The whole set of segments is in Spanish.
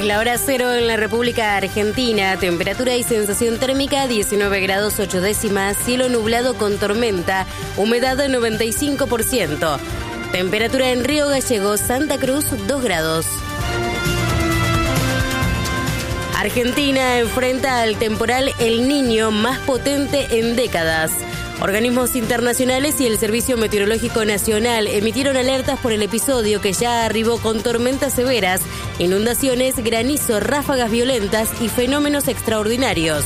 La hora cero en la República Argentina, temperatura y sensación térmica 19 grados 8 décimas, cielo nublado con tormenta, humedad 95%. Temperatura en Río Gallegos, Santa Cruz 2 grados. Argentina enfrenta al temporal El Niño más potente en décadas. Organismos internacionales y el Servicio Meteorológico Nacional emitieron alertas por el episodio que ya arribó con tormentas severas, inundaciones, granizo, ráfagas violentas y fenómenos extraordinarios.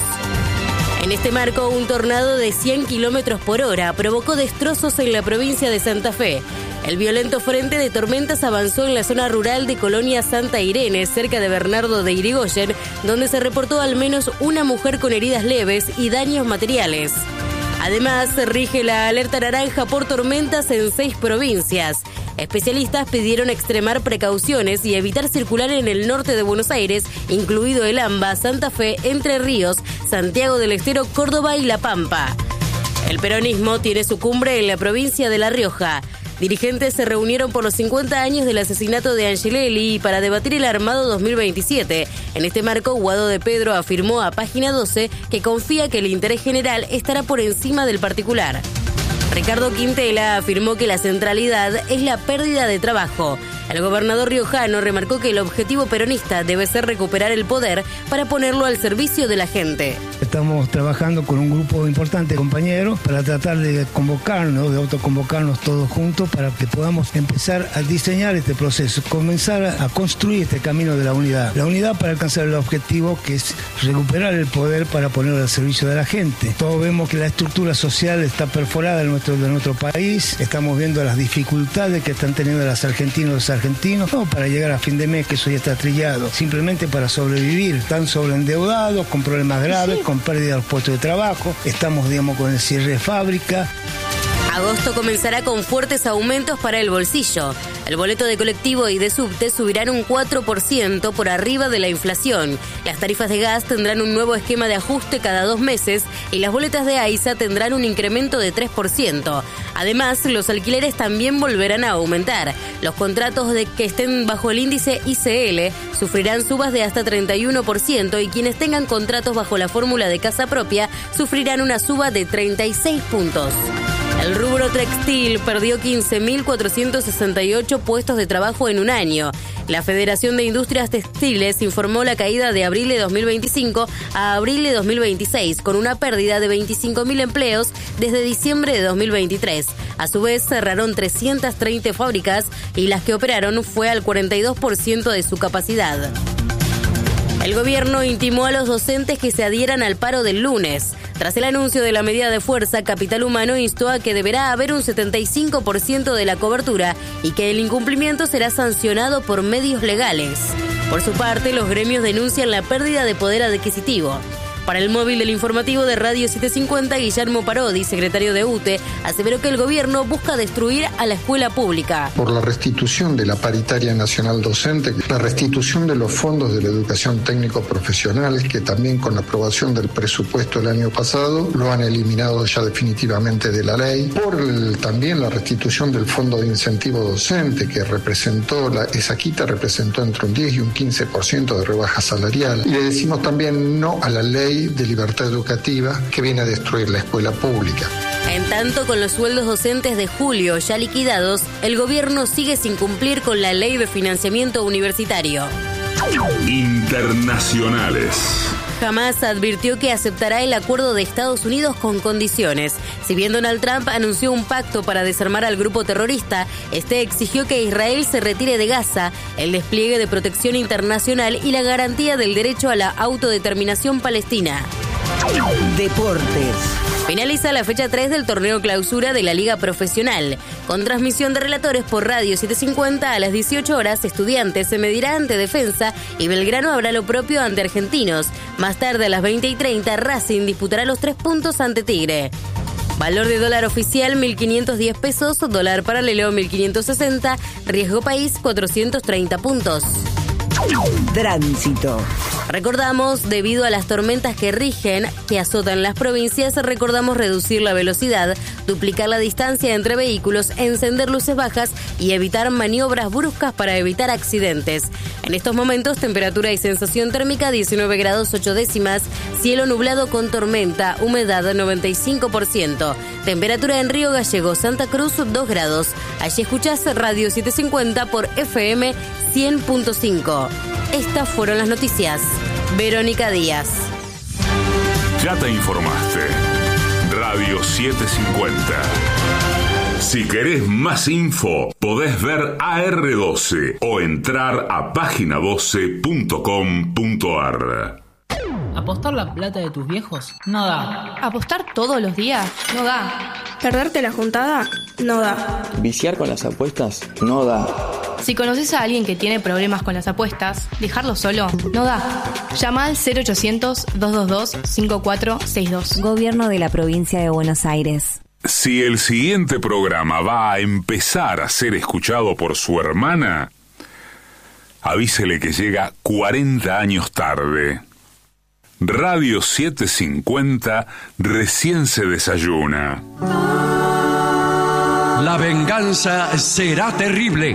En este marco, un tornado de 100 kilómetros por hora provocó destrozos en la provincia de Santa Fe. El violento frente de tormentas avanzó en la zona rural de Colonia Santa Irene, cerca de Bernardo de Irigoyen, donde se reportó al menos una mujer con heridas leves y daños materiales. Además, rige la alerta naranja por tormentas en 6 provincias. Especialistas pidieron extremar precauciones y evitar circular en el norte de Buenos Aires, incluido el AMBA, Santa Fe, Entre Ríos, Santiago del Estero, Córdoba y La Pampa. El peronismo tiene su cumbre en la provincia de La Rioja. Dirigentes se reunieron por los 50 años del asesinato de Angelelli para debatir el armado 2027. En este marco, Guado de Pedro afirmó a Página 12 que confía que el interés general estará por encima del particular. Ricardo Quintela afirmó que la centralidad es la pérdida de trabajo. El gobernador riojano remarcó que el objetivo peronista debe ser recuperar el poder para ponerlo al servicio de la gente. Estamos trabajando con un grupo importante de compañeros para tratar de convocarnos, de autoconvocarnos todos juntos para que podamos empezar a diseñar este proceso, comenzar a construir este camino de la unidad. La unidad para alcanzar el objetivo que es recuperar el poder para ponerlo al servicio de la gente. Todos vemos que la estructura social está perforada de nuestro país, estamos viendo las dificultades que están teniendo las argentinas, los argentinos, no para llegar a fin de mes, que eso ya está trillado, simplemente para sobrevivir. Están sobreendeudados, con problemas graves, con pérdida de los puestos de trabajo, estamos, con el cierre de fábrica. Agosto comenzará con fuertes aumentos para el bolsillo. El boleto de colectivo y de subte subirán un 4% por arriba de la inflación. Las tarifas de gas tendrán un nuevo esquema de ajuste cada 2 meses y las boletas de AISA tendrán un incremento de 3%. Además, los alquileres también volverán a aumentar. Los contratos que estén bajo el índice ICL sufrirán subas de hasta 31% y quienes tengan contratos bajo la fórmula de casa propia sufrirán una suba de 36 puntos. El rubro textil perdió 15.468 puestos de trabajo en un año. La Federación de Industrias Textiles informó la caída de abril de 2025 a abril de 2026, con una pérdida de 25.000 empleos desde diciembre de 2023. A su vez, cerraron 330 fábricas y las que operaron fue al 42% de su capacidad. El gobierno intimó a los docentes que se adhieran al paro del lunes. Tras el anuncio de la medida de fuerza, Capital Humano instó a que deberá haber un 75% de la cobertura y que el incumplimiento será sancionado por medios legales. Por su parte, los gremios denuncian la pérdida de poder adquisitivo. Para el móvil del informativo de Radio 750, Guillermo Parodi, secretario de UTE, aseveró que el gobierno busca destruir a la escuela pública. Por la restitución de la paritaria nacional docente, la restitución de los fondos de la educación técnico-profesional, que también con la aprobación del presupuesto del año pasado lo han eliminado ya definitivamente de la ley. Por también la restitución del fondo de incentivo docente, que esa quita representó entre un 10 y un 15% de rebaja salarial. Y le decimos también no a la ley de libertad educativa que viene a destruir la escuela pública. En tanto, con los sueldos docentes de julio ya liquidados, el gobierno sigue sin cumplir con la ley de financiamiento universitario. Internacionales. Hamas advirtió que aceptará el acuerdo de Estados Unidos con condiciones. Si bien Donald Trump anunció un pacto para desarmar al grupo terrorista, este exigió que Israel se retire de Gaza, el despliegue de protección internacional y la garantía del derecho a la autodeterminación palestina. Deportes. Finaliza la fecha 3 del torneo clausura de la Liga Profesional. Con transmisión de relatores por Radio 750 a las 18 horas, Estudiantes se medirá ante Defensa y Belgrano habrá lo propio ante Argentinos. Más tarde a las 20:30, Racing disputará los 3 puntos ante Tigre. Valor de dólar oficial 1.510 pesos, dólar paralelo 1.560, riesgo país 430 puntos. Tránsito. Recordamos, debido a las tormentas que azotan las provincias, recordamos reducir la velocidad, duplicar la distancia entre vehículos, encender luces bajas y evitar maniobras bruscas para evitar accidentes. En estos momentos, temperatura y sensación térmica 19 grados 8 décimas, cielo nublado con tormenta, humedad 95%. Temperatura en Río Gallegos, Santa Cruz 2 grados. Allí escuchás Radio 750 por FM 100.5. Estas fueron las noticias. Verónica Díaz. Ya te informaste. Radio 750. Si querés más info, podés ver AR12 o entrar a página12.com.ar. ¿Apostar la plata de tus viejos? No da. ¿Apostar todos los días? No da. ¿Perderte la juntada? No da. ¿Viciar con las apuestas? No da. Si conoces a alguien que tiene problemas con las apuestas, dejarlo solo no da. Llama al 0800-222-5462. Gobierno de la Provincia de Buenos Aires. Si el siguiente programa va a empezar a ser escuchado por su hermana, avísele que llega 40 años tarde. Radio 750 recién se desayuna. La venganza será terrible.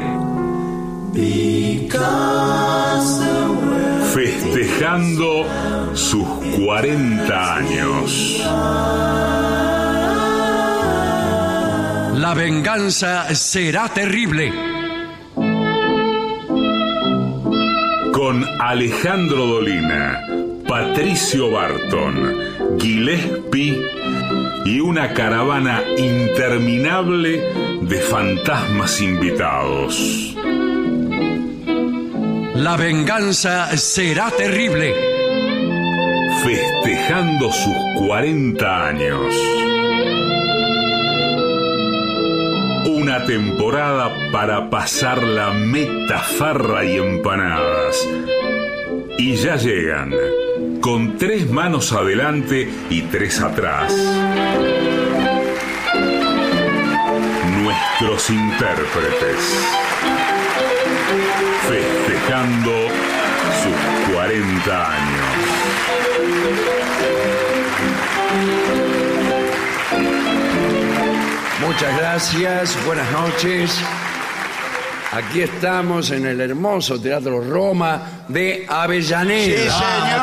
Festejando sus 40 años. La venganza será terrible. Con Alejandro Dolina, Patricio Barton, Gillespie y una caravana interminable de fantasmas invitados. La venganza será terrible. Festejando sus 40 años. Una temporada para pasar la meta, farra y empanadas. Y ya llegan, con 3 manos adelante y 3 atrás. Nuestros intérpretes. Festejando sus 40 años. Muchas gracias, buenas noches. Aquí estamos en el hermoso Teatro Roma de Avellaneda. Sí, señor.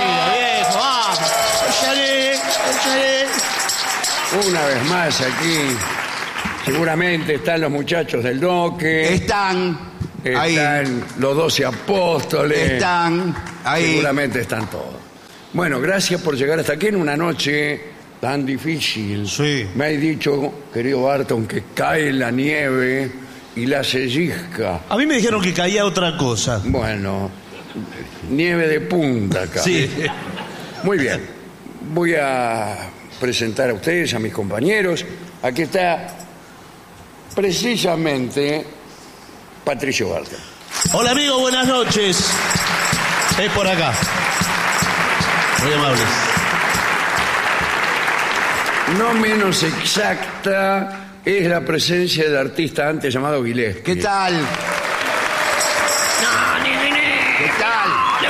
Una vez más aquí, seguramente están los muchachos del Doque. Están ahí. Los 12 apóstoles. Están ahí. Seguramente están todos. Bueno, gracias por llegar hasta aquí en una noche tan difícil. Sí. Me has dicho, querido Barton, que cae la nieve y la sellisca. A mí me dijeron que caía otra cosa. Bueno, nieve de punta acá. Sí. Muy bien. Voy a presentar a ustedes, a mis compañeros. Aquí está precisamente Patricio Barton. Hola amigos, buenas noches. Es por acá. Muy amables. No menos exacta es la presencia del artista antes llamado Gillespie. ¿Qué tal? ¿Qué tal?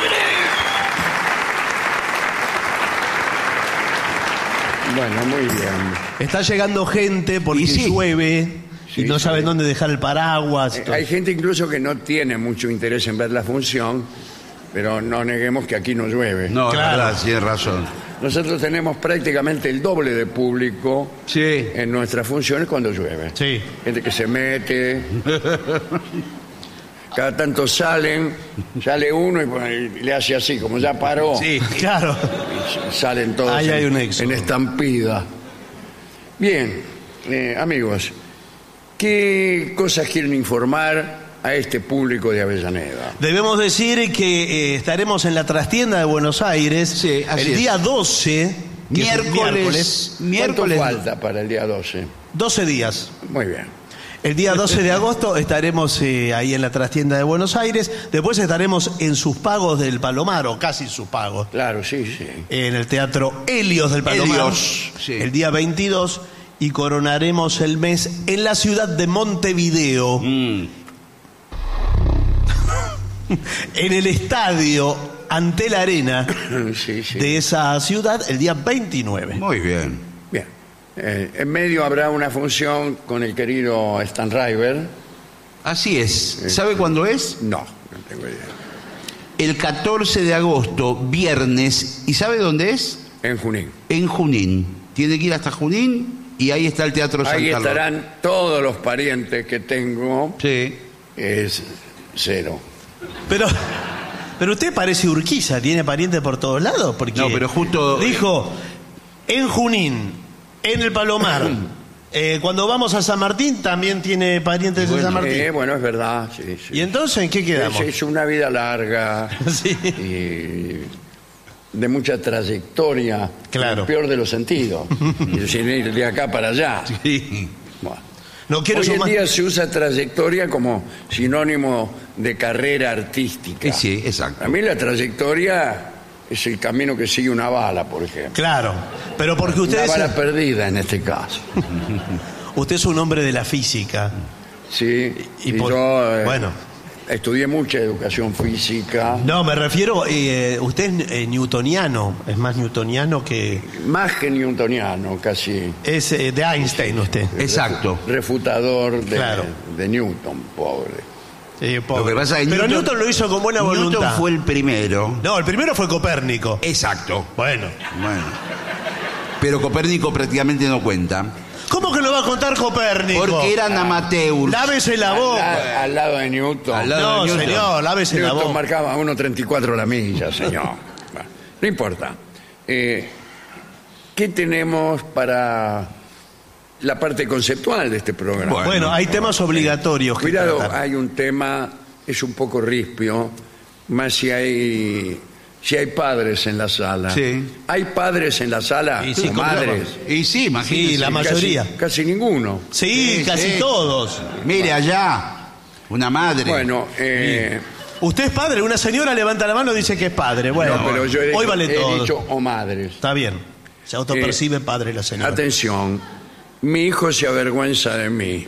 Bueno, muy bien. Está llegando gente porque llueve y no saben dónde dejar el paraguas. Hay gente incluso que no tiene mucho interés en ver la función, pero no neguemos que aquí no llueve. No, claro, tienes razón. Nosotros tenemos prácticamente el doble de público en nuestras funciones cuando llueve. Sí. Gente que se mete, cada tanto sale uno y le hace así, como ya paró. Sí, claro. Y salen todos Ahí hay un éxodo. en estampida. Bien, amigos, ¿qué cosas quieren informar a este público de Avellaneda? Debemos decir que estaremos en la trastienda de Buenos Aires el día 12, miércoles. ¿Cuánto falta para el día 12? 12 días. Muy bien. El día 12 de agosto estaremos ahí en la trastienda de Buenos Aires. Después estaremos en sus pagos del Palomar, o casi sus pagos. Claro, sí. En el Teatro Helios del Palomar. El día 22. Y coronaremos el mes en la ciudad de Montevideo. en el estadio ante la arena de esa ciudad el día 29. Muy bien. Bien. En medio habrá una función con el querido Stan River. Así es. ¿Sabe cuándo es? No, no tengo idea. El 14 de agosto, viernes. ¿Y sabe dónde es? En Junín. En Junín. Tiene que ir hasta Junín y ahí está el Teatro San Carlos. Ahí estarán todos los parientes que tengo. Sí. Es cero. Pero usted parece Urquiza, tiene parientes por todos lados. Porque no, pero justo... Dijo, en Junín, en el Palomar. Cuando vamos a San Martín también tiene parientes en San Martín. Bueno, es verdad. Sí. ¿Y entonces en qué quedamos? Es una vida larga. Sí. Y de mucha trayectoria. Claro. En el peor de los sentidos. Y sin ir de acá para allá. Sí. Bueno. No quiero Hoy en día se usa trayectoria como sinónimo de carrera artística. Sí, exacto. A mí la trayectoria es el camino que sigue una bala, por ejemplo. Claro, pero porque usted una es... bala perdida en este caso. Usted es un hombre de la física. Sí, y yo estudié mucha educación física. No, me refiero, usted es newtoniano, es más newtoniano que... Más que newtoniano, casi. Es de Einstein usted. Exacto. Refutador de Newton, pobre. Sí, pobre. Lo que pasa es que pero Newton lo hizo con buena voluntad. Newton fue el primero. No, el primero fue Copérnico. Exacto. Bueno. Pero Copérnico prácticamente no cuenta. ¿Cómo que lo va a contar Copérnico? Porque eran amateurs. Lávese la boca. Al lado de Newton. No, señor, lávese la boca. Newton marcaba 1.34 la milla, señor. Bueno, no importa. ¿Qué tenemos para la parte conceptual de este programa? Bueno, hay temas obligatorios. Cuidado, hay un tema, es un poco rispio, más si hay padres en la sala. Sí. ¿Hay padres en la sala? Y sí, ¿O madres? Y sí, imagínese. Sí, la mayoría. Casi ninguno. Sí, casi todos. Mire allá, una madre. Bueno, ¿usted es padre? Una señora levanta la mano y dice que es padre. Bueno, no, pero yo he todo. dicho o madres. Está bien. Se autopercibe padre la señora. Atención, mi hijo se avergüenza de mí.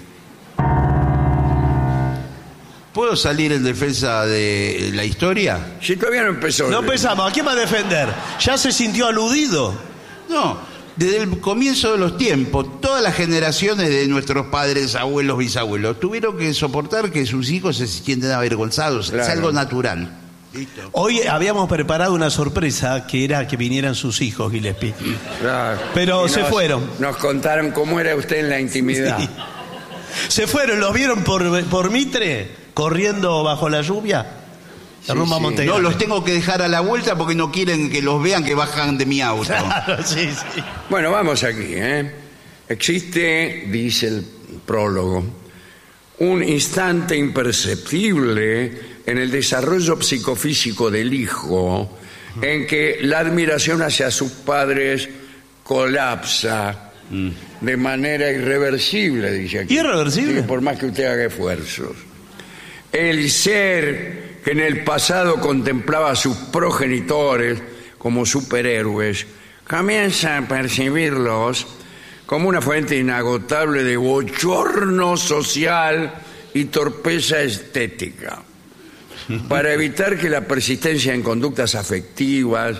¿Puedo salir en defensa de la historia? Si todavía no empezó. No empezamos. ¿A quién va a defender? ¿Ya se sintió aludido? No. Desde el comienzo de los tiempos, todas las generaciones de nuestros padres, abuelos, bisabuelos, tuvieron que soportar que sus hijos se sienten avergonzados. Claro. Es algo natural. ¿Listo? Hoy habíamos preparado una sorpresa que era que vinieran sus hijos, Gillespie. Claro. Pero se fueron. Nos contaron cómo era usted en la intimidad. Sí. Se fueron, los vieron por Mitre, corriendo bajo la lluvia. Rumbo a Montegrande. No, los tengo que dejar a la vuelta porque no quieren que los vean que bajan de mi auto. Claro, sí. Bueno, vamos aquí. Existe, dice el prólogo, un instante imperceptible en el desarrollo psicofísico del hijo en que la admiración hacia sus padres colapsa de manera irreversible, dice aquí. ¿Irreversible? Sí, por más que usted haga esfuerzos. El ser que en el pasado contemplaba a sus progenitores como superhéroes, comienza a percibirlos como una fuente inagotable de bochorno social y torpeza estética. Para evitar que la persistencia en conductas afectivas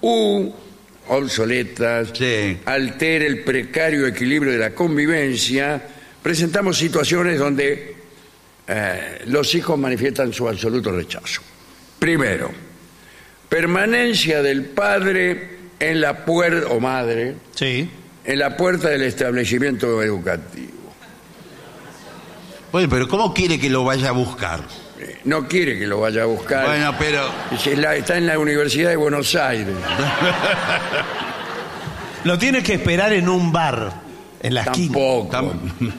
obsoletas altere el precario equilibrio de la convivencia, presentamos situaciones donde los hijos manifiestan su absoluto rechazo. Primero, permanencia del padre en la puerta, o madre, en la puerta del establecimiento educativo. Bueno, pero ¿cómo quiere que lo vaya a buscar? No quiere que lo vaya a buscar. Bueno, pero... Está en la Universidad de Buenos Aires. Lo tiene que esperar en un bar, en la esquina. Tampoco.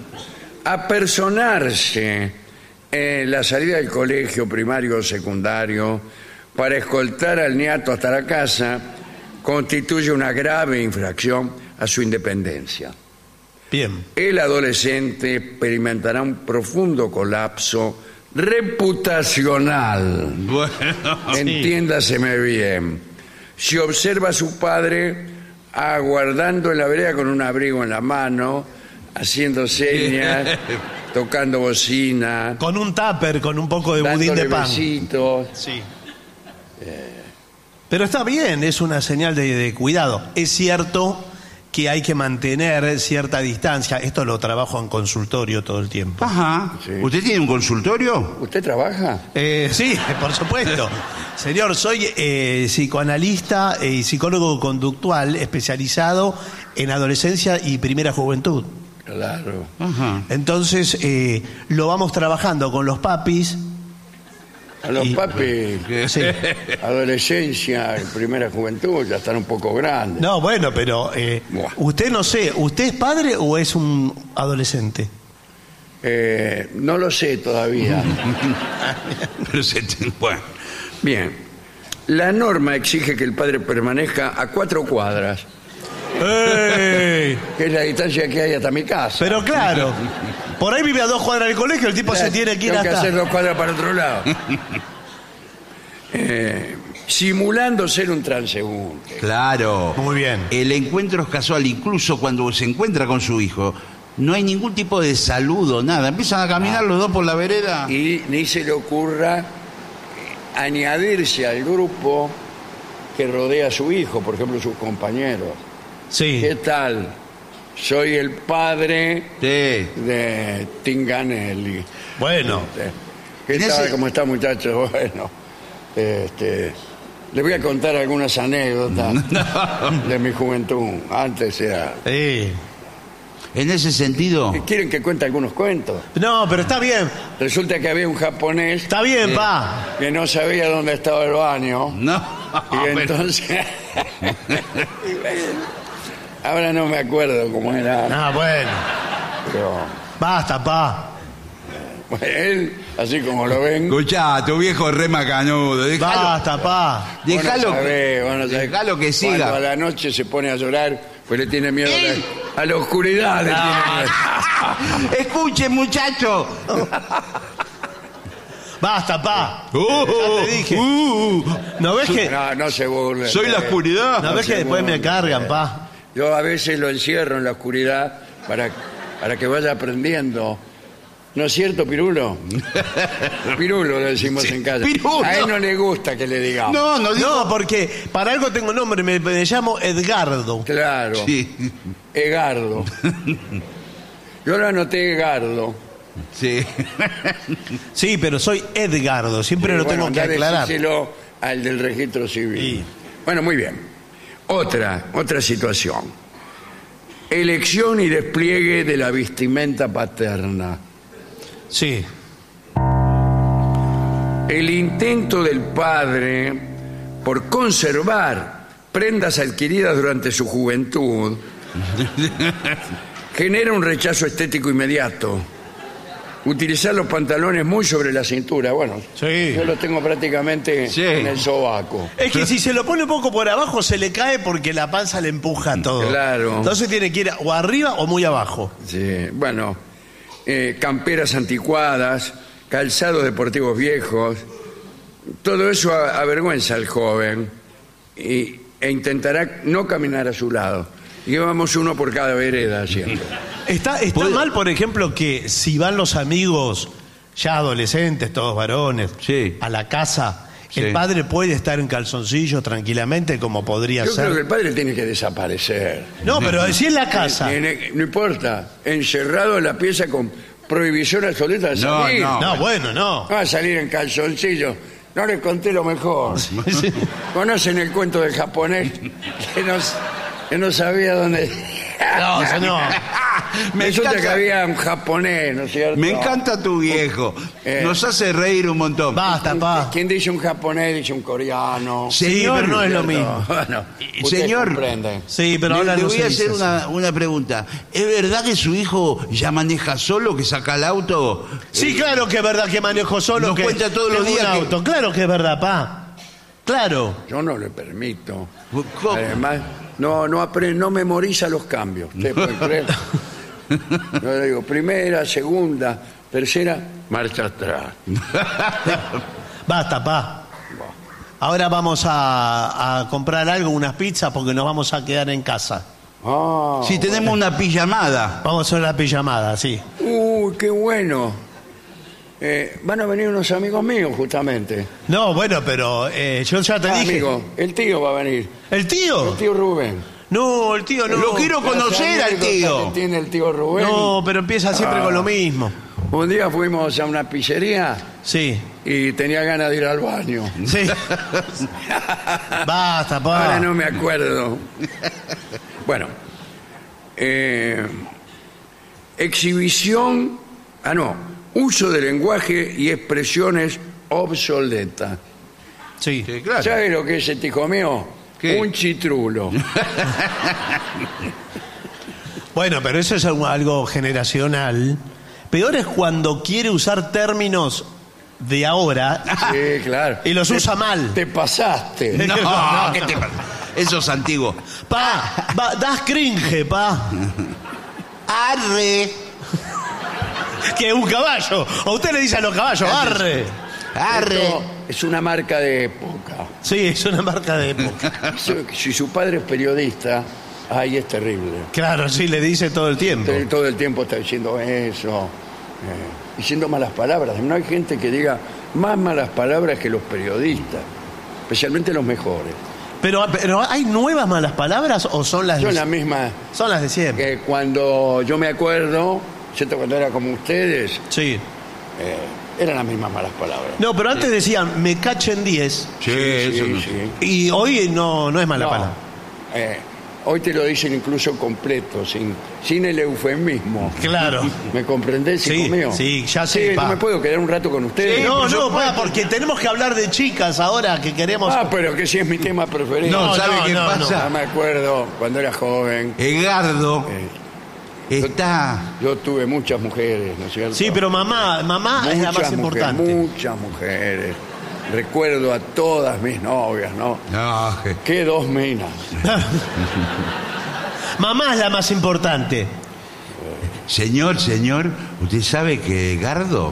Apersonarse en la salida del colegio primario o secundario para escoltar al niato hasta la casa constituye una grave infracción a su independencia. Bien. El adolescente experimentará un profundo colapso reputacional. Bueno, entiéndaseme bien. Si observa a su padre aguardando en la vereda con un abrigo en la mano, haciendo señas tocando bocina, Con un tupper, con un poco de budín de dándole pan. besitos. Sí. Pero está bien, es una señal de cuidado. Es cierto que hay que mantener cierta distancia. Esto lo trabajo en consultorio todo el tiempo. Ajá. Sí. ¿Usted tiene un consultorio? ¿Usted trabaja? Sí, por supuesto. Señor, soy psicoanalista y psicólogo conductual especializado en adolescencia y primera juventud. Claro. Ajá. Entonces, lo vamos trabajando con los papis. A los papis, Sí. adolescencia, primera juventud, ya están un poco grandes. No, bueno, pero Buah. usted no sé, ¿usted es padre o es un adolescente? No lo sé todavía. Pero bueno. Bien. La norma exige que el padre permanezca a 4 cuadras, ¡Ey! que es la distancia que hay hasta mi casa. Pero claro, por ahí vive a 2 cuadras del colegio, el tipo se tiene que ir Tengo que hasta... hacer 2 cuadras para otro lado. Simulando ser un transeúnte. Claro. Muy bien. El encuentro es casual, incluso cuando se encuentra con su hijo. No hay ningún tipo de saludo, nada. Empiezan a caminar los dos por la vereda. Y ni se le ocurra añadirse al grupo que rodea a su hijo, por ejemplo, sus compañeros. Sí. ¿Qué tal? Soy el padre Sí. de Tinganelli. Bueno, ¿Qué En tal? ese- ¿Cómo está, muchachos? Bueno, les voy a contar algunas anécdotas de mi juventud. Antes era... sí. En ese sentido, ¿Quieren que cuente algunos cuentos? No, pero está bien, Resulta que había un japonés está bien, pa. que no sabía dónde estaba el baño. no. Y pero- entonces... Ahora no me acuerdo cómo era. Ah, bueno. Pero Basta, pa. bueno, él, así como lo ven... Escuchá, tu viejo es re macanudo. Déjalo, Basta, pa. déjalo, déjalo que Cuando a siga. la noche se pone a llorar, pues le tiene miedo a la oscuridad. Le tiene miedo. Escuche, muchacho. Basta, pa. Ya te dije. ¿No ves que, No se burlen. Soy la oscuridad. ¿no ves que se después me burlen. cargan, pa? Yo a veces lo encierro en la oscuridad para que vaya aprendiendo. ¿No es cierto, Pirulo? Pirulo le decimos en casa. Pirulo. A él no le gusta que le digamos. No digo. No, porque para algo tengo nombre, me llamo Edgardo. Claro. Sí. Egardo. Yo lo anoté Egardo. Sí. Sí, pero soy Edgardo, siempre lo tengo que andá, aclarar. decíselo al del registro civil. Sí. Bueno, muy bien. Otra situación. Elección y despliegue de la vestimenta paterna. Sí. El intento del padre por conservar prendas adquiridas durante su juventud genera un rechazo estético inmediato. Utilizar los pantalones muy sobre la cintura. Bueno, Sí. yo los tengo prácticamente Sí. en el sobaco. Es que si se lo pone un poco por abajo se le cae porque la panza le empuja todo. Claro. Entonces tiene que ir o arriba o muy abajo. Sí, bueno, camperas anticuadas, calzados deportivos viejos, todo eso avergüenza al joven e intentará no caminar a su lado. Llevamos uno por cada vereda siempre. Está mal, por ejemplo, que si van los amigos ya adolescentes, todos varones, Sí. a la casa, Sí. el padre puede estar en calzoncillos tranquilamente como podría Yo ser. creo que el padre tiene que desaparecer. No, pero si en la casa. No importa, encerrado en la pieza con prohibición absoluta de salir. No, bueno, no. Va a salir en calzoncillos. No les conté lo mejor. ¿Conocen el cuento del japonés que no sabía dónde? No, eso no. Resulta que había un japonés, ¿no es cierto? Me encanta tu viejo. Nos hace reír un montón. Basta, pa. Quien dice un japonés dice un coreano. Sí, Señor, pero no es lo mismo. Bueno, ustedes Señor. comprenden. Sí, pero Le ahora no voy se a dice hacer así. una pregunta. ¿Es verdad que su hijo ya maneja solo, que saca el auto? Sí, claro que es verdad que manejo solo. Nos que cuenta todos los tengo un días que- auto. Claro que es verdad, pa. Claro. Yo no le permito. ¿Cómo? Además, no memoriza los cambios. ¿Ustedes pueden creer? Yo le digo, primera, segunda, tercera, marcha atrás. Basta, pa. Ahora vamos a comprar algo, unas pizzas, porque nos vamos a quedar en casa. Si tenemos una pijamada. Vamos a hacer una pijamada, sí. Uy, qué bueno. Van a venir unos amigos míos, justamente. No, bueno, pero yo ya te dije. Amigo, el tío va a venir. ¿El tío? El tío Rubén. No, el tío no. Lo quiero conocer al tío. Tiene el tío Rubén. No, pero empieza siempre con lo mismo. Un día fuimos a una pizzería. Sí. Y tenía ganas de ir al baño. Sí. Basta, pa. Ahora no me acuerdo. Bueno. Exhibición. Uso de lenguaje y expresiones obsoletas. Sí, claro. ¿Sabes lo que es este hijo mío? ¿Qué? Un chitrulo. Bueno, pero eso es algo generacional. Peor es cuando quiere usar términos de ahora. Sí, claro. Y los usa mal. Te pasaste. No, ¿qué te pasa? Eso es antiguo. Das cringe, pa. Arre. Que es un caballo. A usted le dice a los caballos, arre. Arre. Esto es una marca de época. Sí, es una marca de época. Si su padre es periodista, ahí es terrible. Claro, sí, le dice todo el tiempo. Todo el tiempo está diciendo eso, diciendo malas palabras. No hay gente que diga más malas palabras que los periodistas, especialmente los mejores. Pero ¿hay nuevas malas palabras o son las Son las mismas. Son las de siempre. Cuando yo me acuerdo, ¿cierto? Cuando era como ustedes, sí. Eran las mismas malas palabras. No, pero antes decían, me cachen 10. Sí, eso no. Y hoy no es mala palabra. Hoy te lo dicen incluso completo, sin el eufemismo. Claro. ¿Me comprendés, hijo mío? Sí, ya sé. No me puedo quedar un rato con ustedes. No, porque tenemos que hablar de chicas ahora que queremos. Pero que sí es mi tema preferido. No, ¿sabe qué pasa? No me acuerdo cuando era joven. Edgardo está. Yo tuve muchas mujeres, ¿no es cierto? Sí, pero mamá es la más importante. Muchas mujeres. Recuerdo a todas mis novias, ¿no? Qué dos minas. Mamá es la más importante. Señor, usted sabe que Edgardo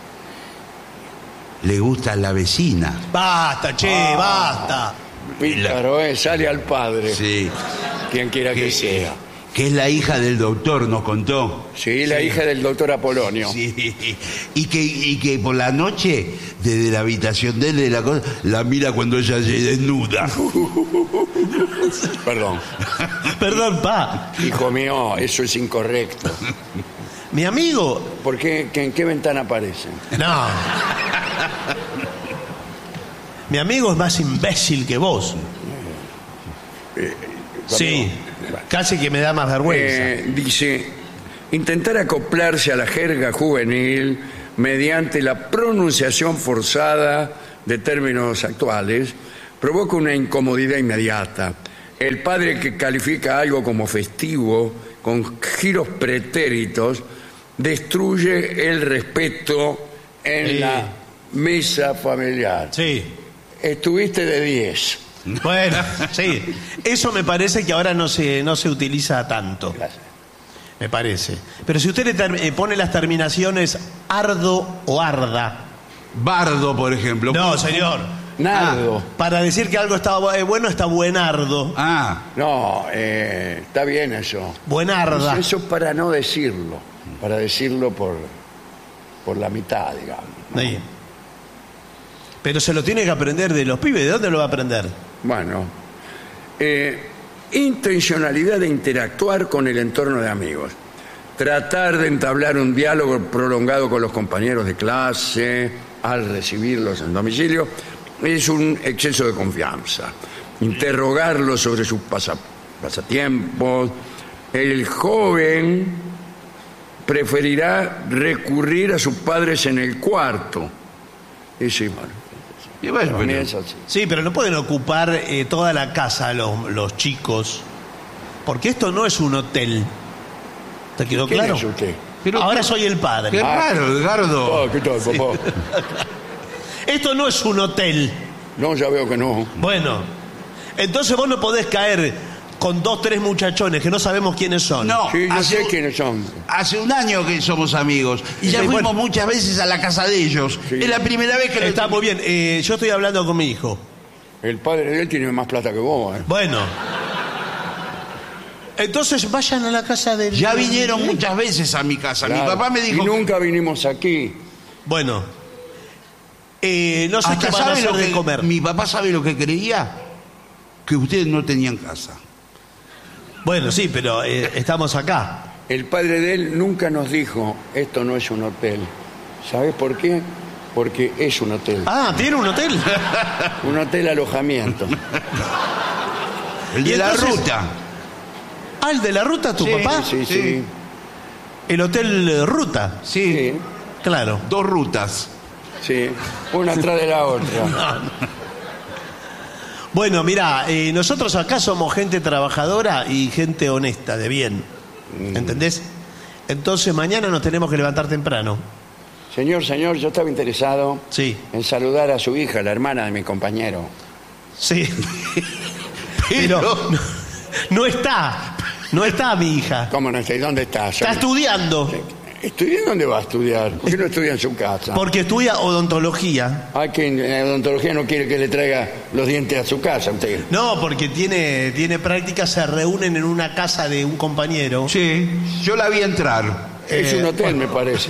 le gusta a la vecina. Basta, basta. Pícaro, sale al padre. Sí. Quien quiera que sea. Que es la hija del doctor, nos contó. Sí, la hija del doctor Apolonio. Sí. Y que por la noche, desde la habitación de él, la mira cuando ella se desnuda. Perdón. Perdón, pa. Hijo mío, eso es incorrecto. Mi amigo. ¿Por qué? ¿En qué ventana aparece? No. Mi amigo es más imbécil que vos. Sí. Casi que me da más vergüenza. Dice, intentar acoplarse a la jerga juvenil mediante la pronunciación forzada de términos actuales provoca una incomodidad inmediata. El padre que califica algo como festivo con giros pretéritos destruye el respeto en la mesa familiar. Sí. Estuviste de 10. Bueno, sí. Eso me parece que ahora no se utiliza tanto. Gracias. Me parece. Pero si usted le pone las terminaciones ardo o arda. Bardo, por ejemplo. No, señor. Nardo. Para decir que algo está bueno, está buenardo. No, está bien eso. Buenarda. Eso para no decirlo. Para decirlo por la mitad, digamos, ¿no? Sí. Pero se lo tiene que aprender de los pibes. ¿De dónde lo va a aprender? Bueno, intencionalidad de interactuar con el entorno de amigos. Tratar de entablar un diálogo prolongado con los compañeros de clase al recibirlos en domicilio es un exceso de confianza. Interrogarlos sobre sus pasatiempos. El joven preferirá recurrir a sus padres en el cuarto. Y sí, bueno, sí, pero no pueden ocupar toda la casa los chicos, porque esto no es un hotel. ¿Te quedó ¿Quién claro? es usted? Ahora soy el padre. Qué raro, Edgardo. ¿Qué tal, papá? Esto no es un hotel. No, ya veo que no. Bueno, entonces vos no podés caer con 2, 3 muchachones que no sabemos quiénes son. No, Sí, yo sé quiénes son. Hace un año que somos amigos y ya fuimos muchas veces a la casa de ellos. Sí. Es la primera vez que Está muy bien. Yo estoy hablando con mi hijo. El padre de él tiene más plata que vos, ¿eh? Bueno. Entonces vayan a la casa del... Ya vinieron muchas veces a mi casa. Claro. Mi papá me dijo... Y nunca vinimos aquí. Bueno. No sé qué Hasta van a sabe hacer lo de que comer. mi papá sabe lo que creía, que ustedes no tenían casa. Bueno, sí, pero estamos acá. El padre de él nunca nos dijo, esto no es un hotel. ¿Sabes por qué? Porque es un hotel. Ah, ¿tiene un hotel? Un hotel alojamiento. El de la ruta. Ah, el de la ruta, tu papá. Sí. El hotel Ruta. Sí. Claro. 2 rutas. Sí, una atrás de la otra. Bueno, mira, nosotros acá somos gente trabajadora y gente honesta, de bien. ¿Entendés? Entonces mañana nos tenemos que levantar temprano. Señor, yo estaba interesado en saludar a su hija, la hermana de mi compañero. Sí. Pero no está mi hija. ¿Cómo no está? ¿Y dónde está? Está estudiando. ¿Estudiar dónde va a estudiar? ¿Por qué no estudia en su casa? Porque estudia odontología. Ah, que en odontología no quiere que le traiga los dientes a su casa usted. No, porque tiene práctica, se reúnen en una casa de un compañero. Sí, yo la vi entrar. Es un hotel, me parece.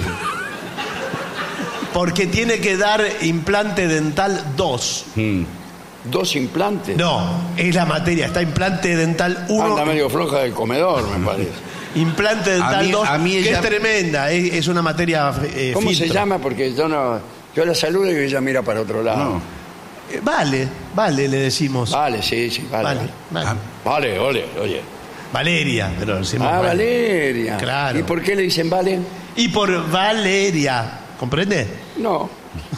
Porque tiene que dar implante dental 2. ¿2 implantes? No, es la materia, está implante dental 1. Anda medio floja del comedor, me parece. Implante dental 2, que ella... es tremenda, es una materia ¿Cómo filtro. se llama? Porque yo la saludo y ella mira para otro lado. No. Vale, le decimos. Vale, sí, vale. Vale, oye. Valeria, pero decimos Valeria. Claro. ¿Y por qué le dicen Vale? Y por Valeria, ¿comprende? No.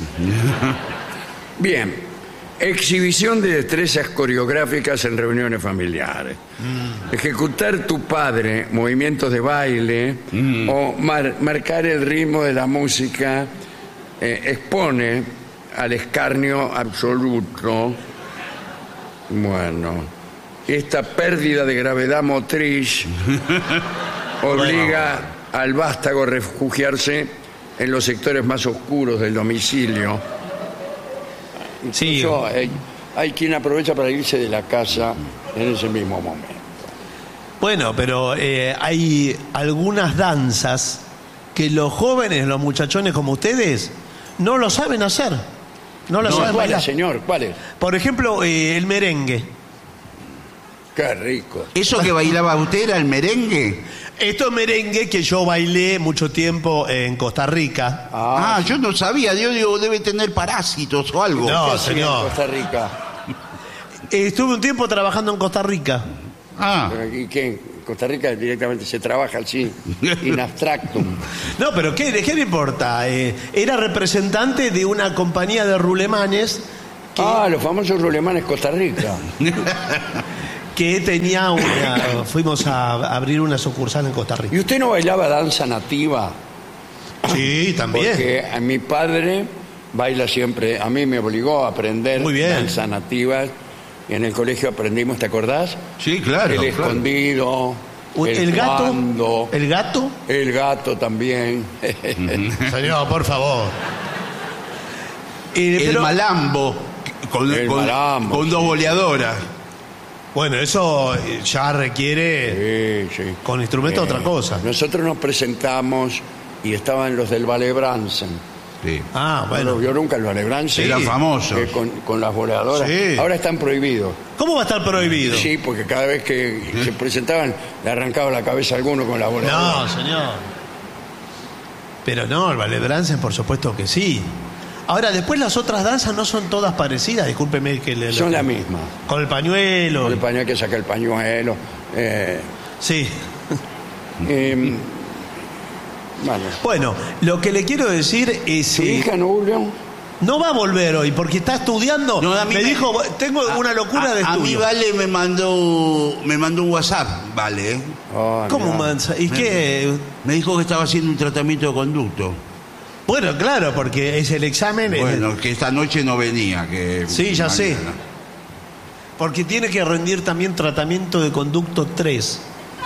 Bien. Exhibición de destrezas coreográficas en reuniones familiares. Ejecutar tu padre movimientos de baile o marcar el ritmo de la música expone al escarnio absoluto. Bueno, esta pérdida de gravedad motriz obliga al vástago a refugiarse en los sectores más oscuros del domicilio. Sí. Incluso hay quien aprovecha para irse de la casa en ese mismo momento. Bueno, pero hay algunas danzas que los jóvenes, los muchachones como ustedes, no lo saben hacer. No lo saben bailar. Señor, ¿cuál es? Por ejemplo, el merengue. Qué rico. ¿Eso que bailaba usted era el merengue? Esto es merengue que yo bailé mucho tiempo en Costa Rica. Yo no sabía. Yo digo, debe tener parásitos o algo. No, señor. En Costa Rica. Estuve un tiempo trabajando en Costa Rica. ¿Y qué? En Costa Rica directamente se trabaja así, in abstractum. No, pero ¿qué le importa? Era representante de una compañía de rulemanes. Los famosos rulemanes Costa Rica. Que tenía fuimos a abrir una sucursal en Costa Rica. ¿Y usted no bailaba danza nativa? Sí, también. Porque a mi padre baila siempre, a mí me obligó a aprender danza nativa. Y en el colegio aprendimos, ¿te acordás? Sí, claro. El escondido, el gato. cuando. ¿El gato? El gato también. Señor, por favor. El malambo. Con 2 boleadoras. Bueno, eso ya requiere con instrumento otra cosa. Nosotros nos presentamos y estaban los del Ballet Bransen. Sí. Bueno. ¿Lo vio nunca el Ballet Bransen? Eran famosos. Con las voladoras. Sí. Ahora están prohibidos. ¿Cómo va a estar prohibido? Sí, porque cada vez que se presentaban le arrancaba la cabeza a alguno con la voladora. No, señor. Pero no, el Ballet Bransen por supuesto que sí. Ahora, después las otras danzas no son todas parecidas, discúlpeme que son la misma. Con el pañuelo. Con el pañuelo, que saca el pañuelo. Sí. Bueno, lo que le quiero decir es... ¿Su hija no volvió? No va a volver hoy, porque está estudiando. No, me dijo, tengo una locura de estudio. A mí Vale me mandó un WhatsApp, Vale. ¿Cómo mansa? ¿Y qué? Me dijo que estaba haciendo un tratamiento de conducto. Bueno, claro, porque es el examen... Bueno, que esta noche no venía. Sí, ya sé. Porque tiene que rendir también tratamiento de conducto 3.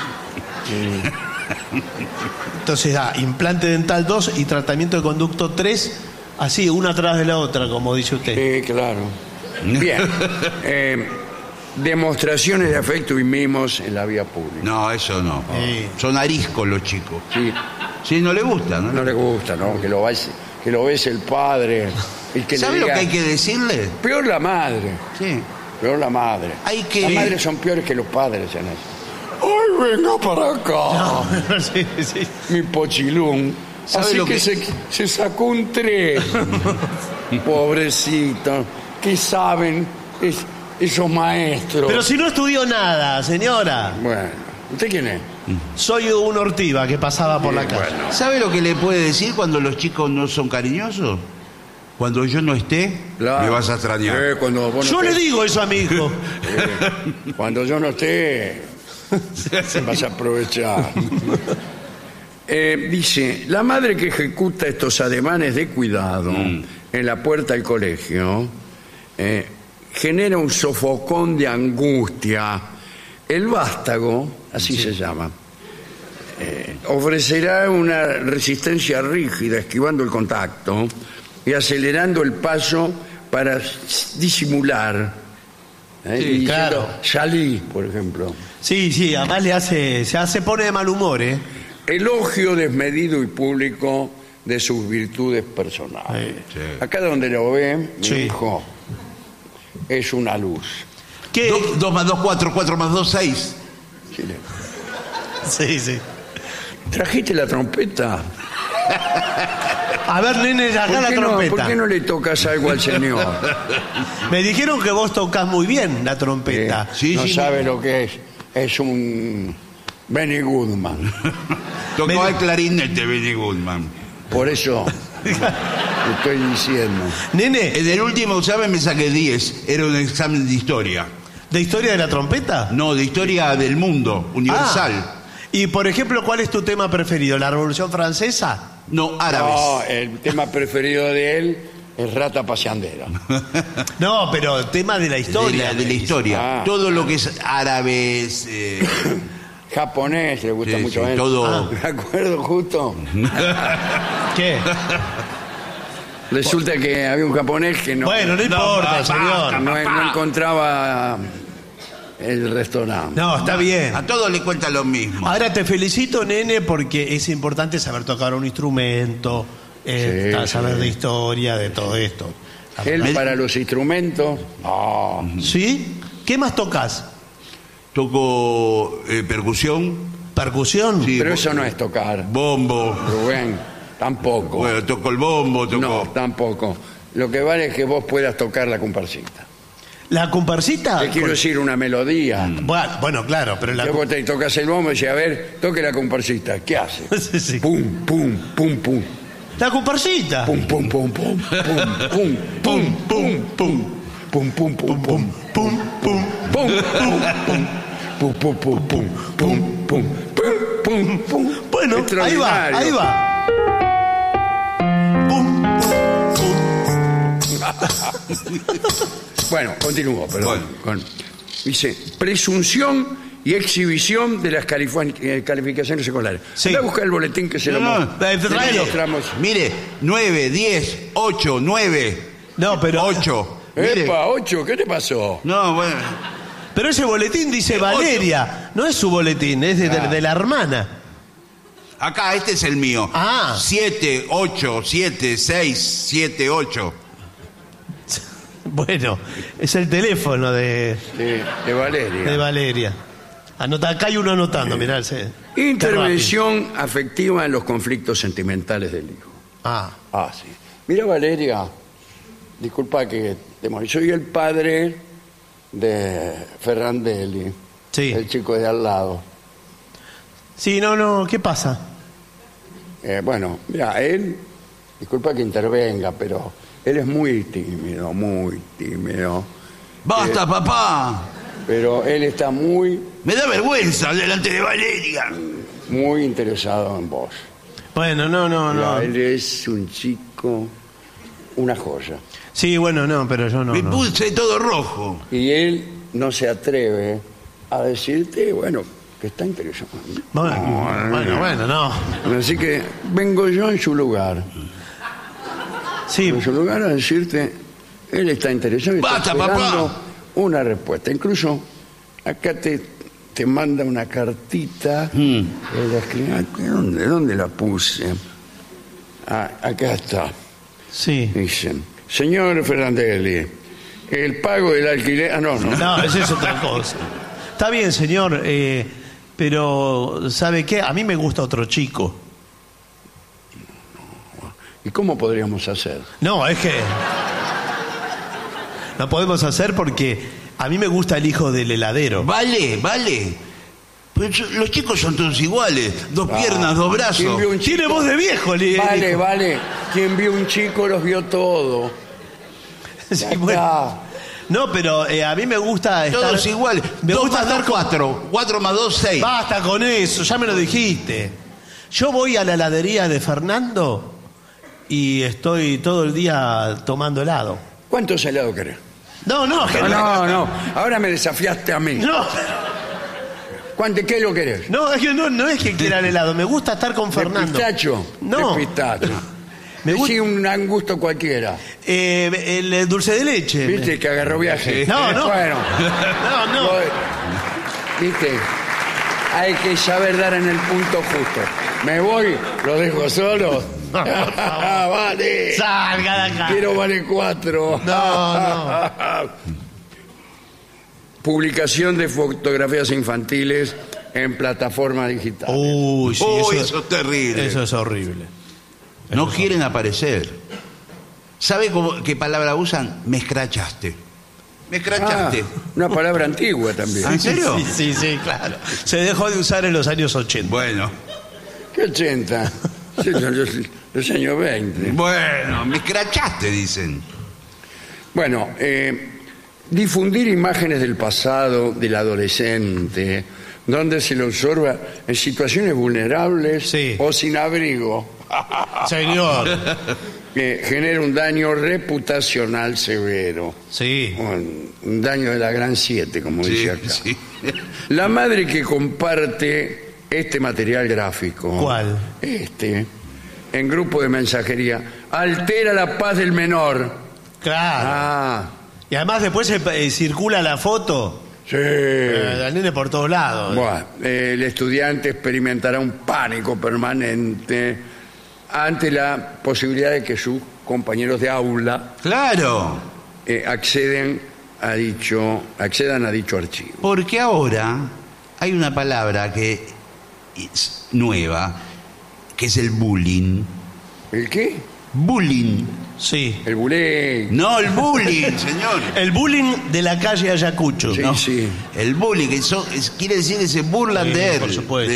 Entonces da implante dental 2 y tratamiento de conducto 3, así, una atrás de la otra, como dice usted. Sí, claro. Bien. demostraciones de afecto y mimos en la vía pública. No, eso no. Son ariscos los chicos. Sí. Sí, no le gusta, ¿no? No le gusta, ¿no? Que lo bese el padre. ¿Sabe lo que hay que decirle? Peor la madre. Sí. Peor la madre. Las madres son peores que los padres en eso. ¡Ay, venga para acá! No, sí. Mi pochilún. Así que se sacó un 3. Pobrecito. ¿Qué saben esos maestros? Pero si no estudió nada, señora. Bueno, ¿usted quién es? Soy un ortiva que pasaba por la calle. Bueno. ¿Sabe lo que le puede decir cuando los chicos no son cariñosos? Cuando yo no esté, me vas a extrañar. Cuando vos no yo estés. le digo eso a mi hijo. Cuando yo no esté, vas a aprovechar. Dice, la madre que ejecuta estos ademanes de cuidado en la puerta del colegio genera un sofocón de angustia. El vástago, así se llama, ofrecerá una resistencia rígida esquivando el contacto y acelerando el paso para disimular. Sí, claro. Salí, por ejemplo. Sí, además se pone de mal humor, ¿eh? Elogio desmedido y público de sus virtudes personales. Sí. Acá donde lo ve, mi hijo es una luz. ¿Qué? 2 más 2, 4, 4 más 2, 6. Sí. ¿Trajiste la trompeta? A ver, nene, acá la trompeta. ¿Por qué no le tocas algo al señor? Me dijeron que vos tocas muy bien la trompeta. No sabe lo que es. Es un Benny Goodman. Tocó el clarinete Benny Goodman. Por eso estoy diciendo. Nene. En el último examen me saqué 10. Era un examen de historia. ¿De historia de la trompeta? No, de historia del mundo, universal. Y, por ejemplo, ¿cuál es tu tema preferido? ¿La Revolución Francesa? No, árabes. No, el tema preferido de él es Rata Paseandera. No, pero el tema de la historia. De la historia. Todo lo que es árabes... japonés, le gusta mucho a él. Todo. ¿Me acuerdo justo? ¿Qué? Resulta que había un japonés que no... Bueno, no importa, señor. No encontraba el restaurante. No, está bien. A todos le cuentan lo mismo. Ahora te felicito, nene, porque es importante saber tocar un instrumento, saber de historia, de todo esto. Él para los instrumentos... ¿Sí? ¿Qué más tocas? Toco percusión. ¿Percusión? Sí, pero eso no es tocar. Bombo. Rubén, tampoco. Bueno, toco el bombo, No, tampoco. Lo que vale es que vos puedas tocar la comparsita. ¿La comparsita? Te quiero decir una melodía. Bueno, claro, pero la... Vos te tocas el bombo y dices, a ver, toque la comparsita. ¿Qué hace? Sí. Pum, pum, pum, pum. La comparsita. Pum, pum, pum, pum, pum, pum, pum, pum, pum. Pum, pum, pum, pum, pum, pum, pum, pum, pum, pum, pum, pum, pum, pum, pum, pum. Bueno, ahí va. Pum, Bueno, continúo, perdón. Dice, presunción y exhibición de las calificaciones escolares. Voy a buscar el boletín que se lo mostramos. Mire, 9, 10, 8, 9. No, pero... 8. Epa, 8, ¿qué te pasó? No, bueno. Pero ese boletín dice Valeria. No es su boletín, es de la hermana. Acá, este es el mío. 7, 8, 7, 6, 7, 8. Bueno, es el teléfono de Valeria. De Valeria. Anota, acá hay uno anotando, mirá. Intervención afectiva en los conflictos sentimentales del hijo. Sí. Mira, Valeria, disculpa que te moleste. Soy el padre de Ferrandelli, el chico de al lado. Sí, no, ¿qué pasa? Bueno, mira, él, disculpa que intervenga, pero él es muy tímido, muy tímido. ¡Basta, papá! Pero él está muy... Me da vergüenza delante de Valeria. Muy interesado en vos. Bueno, no. Él es un chico, una joya. Sí, bueno, no, pero yo no. Me puse todo rojo. Y él no se atreve a decirte, bueno, que está interesado. Bueno, no. Así que vengo yo en su lugar. Sí. En su lugar a decirte, él está interesado. ¡Basta, papá! una respuesta. Incluso acá te manda una cartita. ¿Dónde la puse? Acá está. Sí. Dicen, señor Fernandelli, el pago del alquiler... No, eso es otra cosa. Está bien, señor, pero ¿sabe qué? A mí me gusta otro chico. ¿Y cómo podríamos hacer? No, es que... No podemos hacer porque a mí me gusta el hijo del heladero. Vale. Pues los chicos son todos iguales. Dos piernas, dos brazos. Tiene voz de viejo. Vale. Quien vio un chico los vio todo. Sí, bueno. No, pero a mí me gusta estar... Todos iguales. Me gusta estar 4. 4 más 2, 6. Basta con eso, ya me lo dijiste. Yo voy a la heladería de Fernando y estoy todo el día tomando helado. ¿Cuántos helados querés? No. Ahora me desafiaste a mí. No. ¿Qué lo querés? No, es que no es que quiera el helado. Me gusta estar con Fernando. ¿De pistacho? No. De pistacho. Sí, un gusto cualquiera. El dulce de leche. ¿Viste que agarró viaje? No. Bueno. No. ¿Viste? Hay que saber dar en el punto justo. Me voy, lo dejo solo. Vale. Salga de acá. Quiero vale 4. No. Publicación de fotografías infantiles en plataforma digital. Uy, sí, eso es terrible. Eso es horrible. No quieren aparecer. ¿Sabe qué palabra usan? Me escrachaste. Me escrachaste. Una palabra antigua también. ¿En serio? Sí, claro. Se dejó de usar en los años 80. Bueno. ¿Qué 80? Los años 20. Bueno, me escrachaste, dicen. Bueno, difundir imágenes del pasado del adolescente, donde se lo observa en situaciones vulnerables o sin abrigo. Señor. Genera un daño reputacional severo. Sí. Un daño de la gran 7, como dice acá. Sí. La madre que comparte este material gráfico. ¿Cuál? En grupo de mensajería, altera la paz del menor. Claro. Y además después circula la foto. Sí. El nene por todos lados. Bueno, el estudiante experimentará un pánico permanente ante la posibilidad de que sus compañeros de aula accedan a dicho archivo. Porque ahora hay una palabra que es nueva, que es el bullying. ¿El qué? Bullying. Sí. El bullying. No, el bullying, señor. El bullying de la calle Ayacucho. Sí, ¿no? sí. El bullying, quiere decir que se burlan de él. Por supuesto.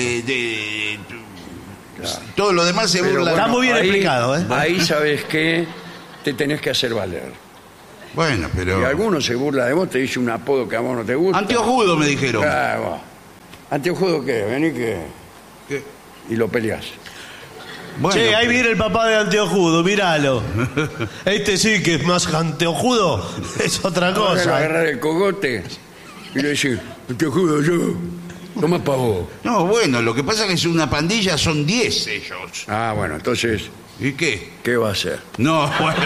Claro. Todo lo demás se burla. Está muy bien explicado, ¿eh? Ahí sabes que te tenés que hacer valer. Bueno, pero... Y alguno se burla de vos, te dice un apodo que a vos no te gusta. Anteojudo, me dijeron. Claro. ¿Anteojudo qué? Vení que... ¿Qué? Y lo peleás. Bueno, che, ahí viene el papá de Anteojudo, míralo. Sí que es más Anteojudo, es otra cosa. Agarrar el cogote y le decís, Anteojudo, yo, toma pa' vos. No, bueno, lo que pasa es que es una pandilla, son 10 ellos. Ah, bueno, entonces... ¿Y qué? ¿Qué va a hacer? No, bueno...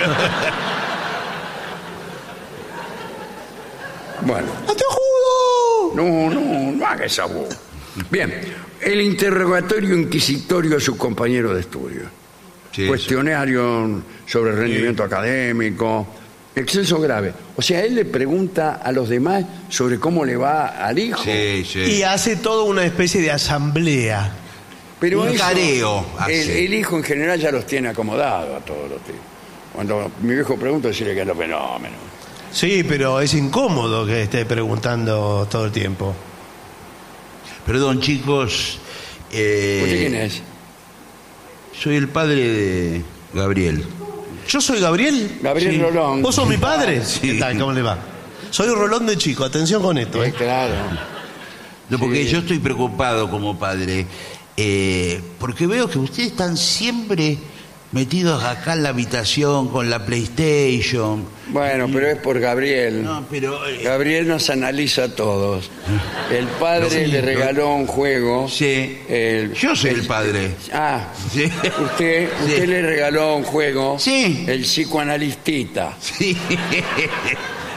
Bueno. ¡Anteojudo! No haga esa voz. Bien, el interrogatorio inquisitorio a sus compañeros de estudio. Sí, cuestionario sobre el rendimiento académico, exceso grave. O sea, él le pregunta a los demás sobre cómo le va al hijo. Sí. Y hace toda una especie de asamblea. Pero un careo. El hijo en general ya los tiene acomodados a todos los tipos. Cuando mi viejo pregunta, decirle que es lo fenómeno. Sí, pero es incómodo que esté preguntando todo el tiempo. Perdón, chicos. ¿Usted quién es? Soy el padre de Gabriel. ¿Yo soy Gabriel? Gabriel Sí. Rolón. ¿Vos sos mi padre? Sí. ¿Qué tal? ¿Cómo le va? Soy Rolón de chico, atención con esto. Claro. No, porque yo estoy preocupado como padre. Porque veo que ustedes están siempre metidos acá en la habitación con la PlayStation. Bueno, pero es por Gabriel. No, pero... Gabriel nos analiza a todos. El padre le regaló un juego. Sí. Yo soy el padre. Ah, sí. Usted le regaló un juego. Sí. El psicoanalistita. Sí.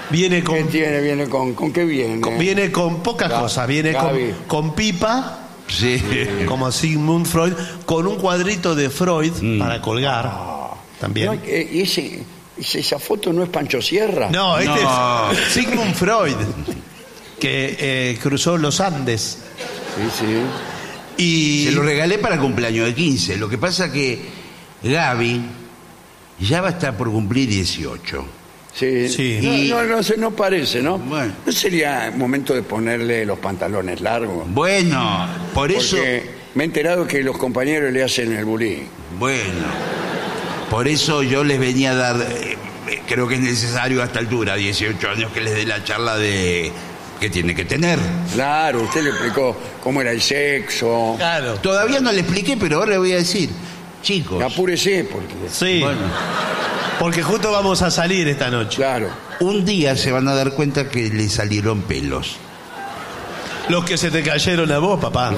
Viene con... ¿Qué tiene? ¿Con qué viene? Viene con pocas cosas. Viene con pipa, como Sigmund Freud, con un cuadrito de Freud para colgar también. No, ¿esa foto no es Pancho Sierra? No, es Sigmund Freud, que cruzó los Andes. Sí. Y se lo regalé para el cumpleaños de 15. Lo que pasa que Gaby ya va a estar por cumplir 18. Sí. No parece, ¿no? Bueno. ¿No sería momento de ponerle los pantalones largos? Bueno, Porque me he enterado que los compañeros le hacen el bullying. Bueno, por eso yo les venía a dar, creo que es necesario a esta altura, 18 años, que les dé la charla de qué tiene que tener. Claro, usted le explicó cómo era el sexo. Claro. Todavía no le expliqué, pero ahora le voy a decir, chicos. Apúrese, porque... Sí. Bueno. Porque justo vamos a salir esta noche. Claro. Un día se van a dar cuenta que le salieron pelos. Los que se te cayeron a vos, papá.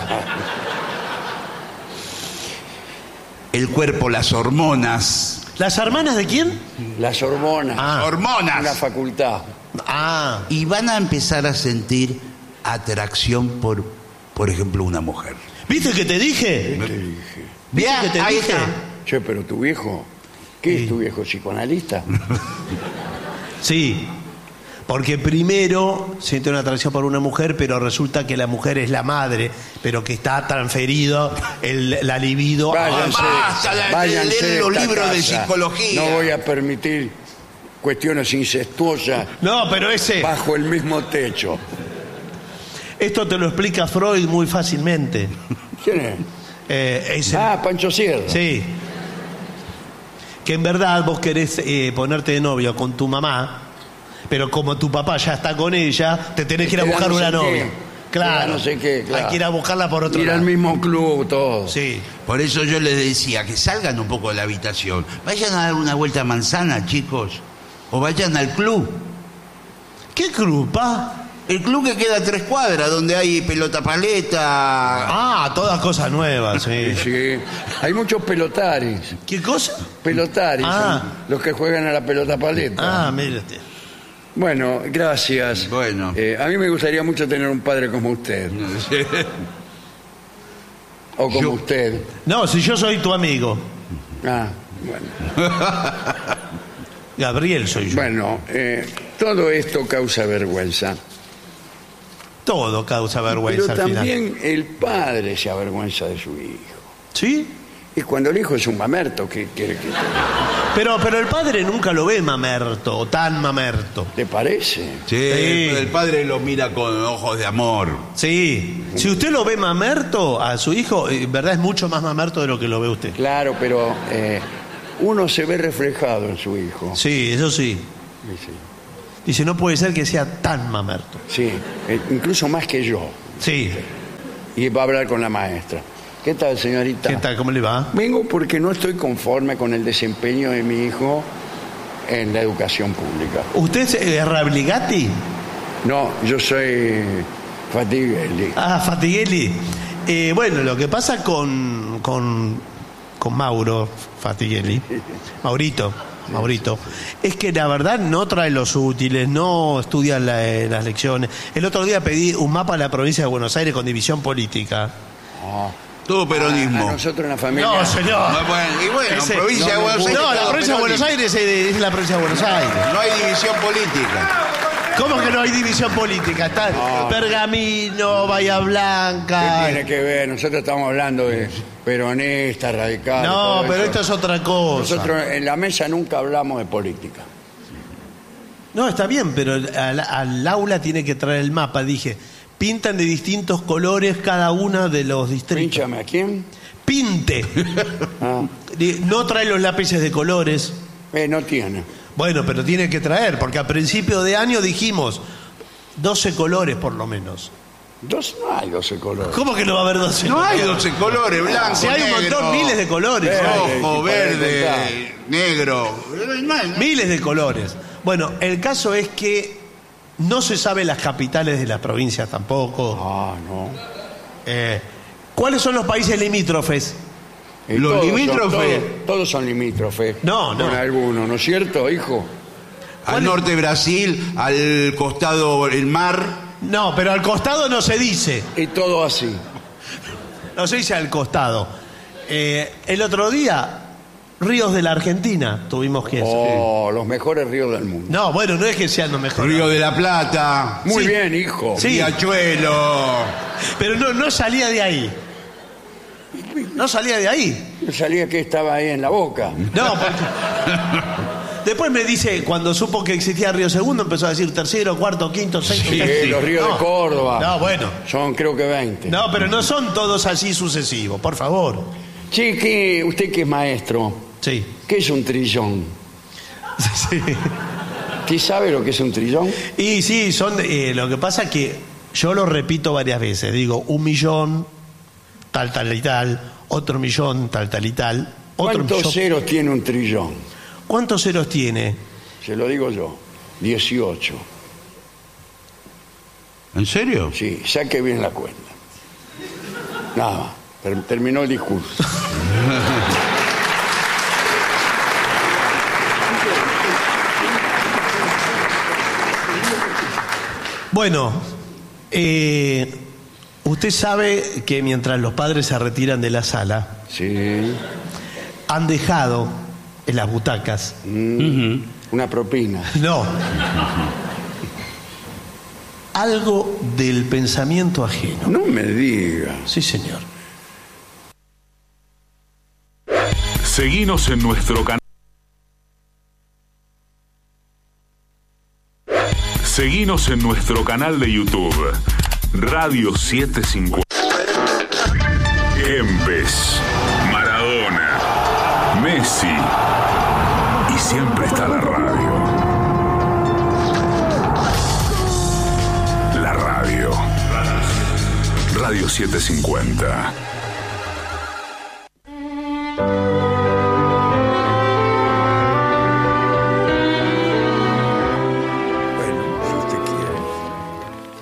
El cuerpo, las hormonas. ¿Las hermanas de quién? Las hormonas. Hormonas. Una facultad. Y van a empezar a sentir atracción por ejemplo, una mujer. ¿Viste que te dije? ¿Qué te dije? ¿Viste que te ahí dije? está. Che, pero tu viejo... ¿Qué es tu viejo psicoanalista? Sí, porque primero siente una atracción por una mujer, pero resulta que la mujer es la madre, pero que está transferido la libido. Váyanse leer los libros de psicología. No voy a permitir cuestiones incestuosas. No, pero bajo el mismo techo. Esto te lo explica Freud muy fácilmente. ¿Quién es? Pancho Sierra. Sí. Que en verdad vos querés ponerte de novio con tu mamá, pero como tu papá ya está con ella, te tenés que ir a buscar una novia. Claro. No sé qué, claro. Hay que ir a buscarla por otro lado. Ir al mismo club, todo. Sí. Por eso yo les decía que salgan un poco de la habitación. Vayan a dar una vuelta a manzana, chicos. O vayan al club. ¿Qué club, pa? El club que queda a 3 cuadras, donde hay pelota paleta. Todas cosas nuevas, sí. Sí. Hay muchos pelotaris. ¿Qué cosa? Pelotaris, son los que juegan a la pelota paleta. Mírate. Bueno, gracias. Bueno. A mí me gustaría mucho tener un padre como usted. O como usted. No, si yo soy tu amigo. Bueno. Gabriel soy yo. Bueno, todo esto causa vergüenza. Todo causa vergüenza. Pero al también final. el padre se avergüenza de su hijo. ¿Sí? Y cuando el hijo es un mamerto, ¿qué quiere que...? Pero el padre nunca lo ve mamerto, o tan mamerto. ¿Te parece? Sí. El padre lo mira con ojos de amor. Sí. Si usted lo ve mamerto a su hijo, en verdad es mucho más mamerto de lo que lo ve usted. Claro, pero uno se ve reflejado en su hijo. Sí, eso sí. Sí. Dice, no puede ser que sea tan mamerto. Sí, incluso más que yo. Sí. Y va a hablar con la maestra. ¿Qué tal, señorita? ¿Qué tal? ¿Cómo le va? Vengo porque no estoy conforme con el desempeño de mi hijo en la educación pública. ¿Usted es Rabligati? No, yo soy Fatighelli. Fatighelli. Bueno, lo que pasa con Mauro Fatighelli, Maurito, es que la verdad no trae los útiles, no estudia las lecciones. El otro día pedí un mapa de la provincia de Buenos Aires con división política. Todo peronismo. A nosotros en la familia. No, señor. Y bueno, provincia de Buenos Aires. No, la provincia de Buenos Aires es la provincia de Buenos Aires. No hay división política. ¿Cómo que no hay división política? Está Pergamino, Bahía Blanca. ¿Qué tiene que ver? Nosotros estamos hablando de peronistas, radicales. No, pero esto es otra cosa. Nosotros en la mesa nunca hablamos de política. No, está bien, pero al aula tiene que traer el mapa. Dije, pintan de distintos colores cada uno de los distritos. ¿Pínchame a quién? Pinte. No trae los lápices de colores. No tiene. Bueno, pero tiene que traer, porque a principio de año dijimos 12 colores por lo menos. No hay 12 colores. ¿Cómo que no va a haber 12 No colores? hay 12 colores, blanco, Si hay un negro, montón, miles de colores. rojo, verde, negro. Miles de colores. Bueno, el caso es que no se sabe las capitales de las provincias tampoco. No. ¿Cuáles son los países limítrofes? Los limítrofes. Todos son limítrofes. No. Con algunos, ¿no es cierto, hijo? Al norte de Brasil, al costado el mar. No, pero al costado no se dice. Y todo así. No se dice al costado. El otro día, ríos de la Argentina tuvimos que... Los mejores ríos del mundo. No, bueno, no es que sean los mejores. Río de la Plata. Muy bien, hijo. Sí. Riachuelo. Pero no salía de ahí. No salía de ahí. Salía que estaba ahí en la boca. No, porque... Después me dice, cuando supo que existía Río Segundo, empezó a decir tercero, cuarto, quinto, sexto. Sí, los ríos de Córdoba. No, bueno. Son creo que 20. No, pero no son todos así sucesivos, por favor. Sí, usted que es maestro. Sí. ¿Qué es un trillón? Sí. ¿Usted sabe lo que es un trillón? Y sí, son. Lo que pasa es que yo lo repito varias veces. Digo, 1 millón, tal, tal y tal. Otro millón, tal, tal y tal. ¿Cuántos ceros tiene un trillón? ¿Cuántos ceros tiene? Se lo digo yo. 18. ¿En serio? Sí, saque bien la cuenta. Nada, terminó el discurso. Bueno, usted sabe que mientras los padres se retiran de la sala, sí, han dejado en las butacas una propina. No. Algo del pensamiento ajeno. No me diga. Sí, señor. Seguinos en nuestro canal. Seguinos en nuestro canal de YouTube, Radio 750. Kempes, Maradona, Messi. Y siempre está la radio. La radio. Radio 750.